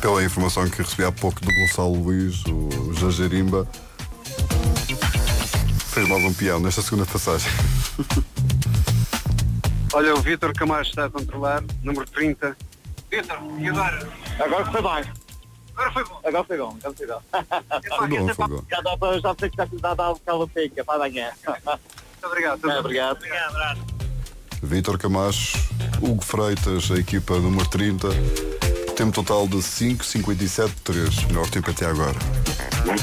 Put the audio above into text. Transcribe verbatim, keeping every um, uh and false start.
pela informação que recebi há pouco do Gonçalo Luís, o Jajerimba fez mais um peão nesta segunda passagem. Olha, o Vítor Camacho está a controlar, número trinta. Vítor, e agora? Agora foi bem. Agora foi bom. Agora foi bom, agora foi bom. Foi bom, foi bom. Já dá para já sei que já dá dar aquela pica para amanhã. Muito obrigado. É, obrigado. Obrigado, abraço. Vítor Camacho, Hugo Freitas, a equipa número trinta, tempo total de cinco cinquenta e sete três, melhor tempo até agora.